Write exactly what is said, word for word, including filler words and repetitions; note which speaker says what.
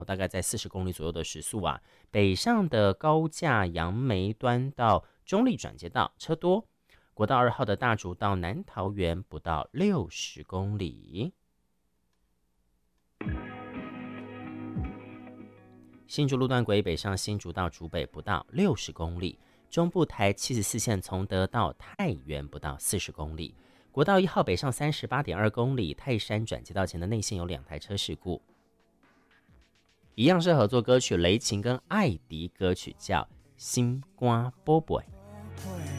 Speaker 1: 大概在四十公里左右的时速啊。北上的高架杨梅端到中立转接道车多。国道二号的大竹到南桃园不到六十公里。新竹路段轨北上新竹到竹北不到六十公里。中部台七十四线从德到太原不到四十公里。国道一号北上三十八点二公里，泰山转接道前的内线有两台车事故。一样是合作歌曲，雷擎跟艾迪歌曲叫《心肝宝贝》。